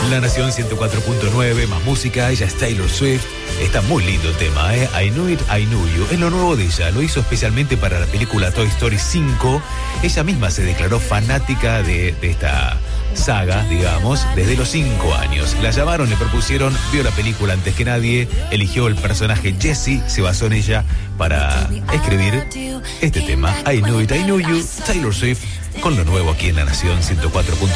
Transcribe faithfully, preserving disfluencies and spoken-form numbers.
La Nación ciento cuatro punto nueve, más música, ella es Taylor Swift. Está muy lindo el tema, ¿eh? I Knew It, I Knew You. Es lo nuevo de ella, lo hizo especialmente para la película Toy Story cinco. Ella misma se declaró fanática de, de esta saga, digamos, desde los cinco años. La llamaron, le propusieron, vio la película antes que nadie, eligió el personaje Jessie, se basó en ella para escribir este tema, I Knew It, I Knew You, Taylor Swift, con lo nuevo aquí en La Nación ciento cuatro punto nueve.